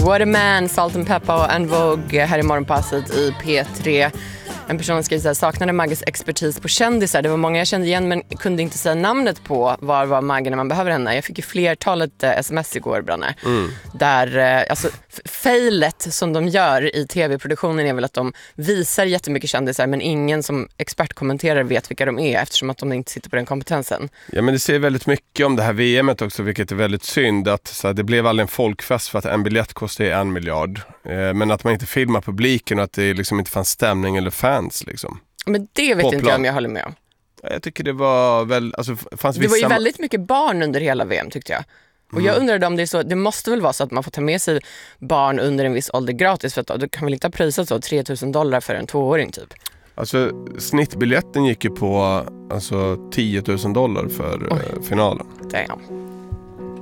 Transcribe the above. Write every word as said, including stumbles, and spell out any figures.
Waterman, Salt and Pepper och En Vogue här i morgonpasset i P tre. En person skrev så här: saknade Magges expertis på kändisar. Det var många jag kände igen men kunde inte säga namnet på var var Magge när man behöver henne. Jag fick ju flertalet eh, sms igår, Branne. Mm. Där, eh, alltså, f- failet som de gör i tv-produktionen är väl att de visar jättemycket kändisar men ingen som expertkommenterar vet vilka de är eftersom att de inte sitter på den kompetensen. Ja, men det säger väldigt mycket om det här V M:et också, vilket är väldigt synd. Att, så här, det blev aldrig en folkfest för att en biljett kostar en miljard. Eh, men att man inte filmar publiken och att det liksom inte fanns stämning eller fan. Liksom. Men det vet inte jag om jag håller med om. Jag tycker det var väl... Alltså, fanns det var ju vissa... väldigt mycket barn under hela V M tyckte jag. Och mm. jag undrade om det är så... Det måste väl vara så att man får ta med sig barn under en viss ålder gratis. För att du kan väl inte ha prisat så tre tusen dollar för en tvååring typ. Alltså snittbiljetten gick ju på alltså, tio tusen dollar för eh, finalen. Damn.